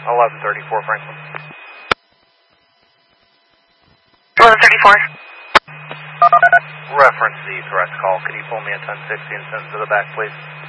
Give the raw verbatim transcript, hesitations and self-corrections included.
eleven thirty-four Franklin. eleven thirty-four. Reference the threat call. Can you pull me a ten sixty and send it to the back, please?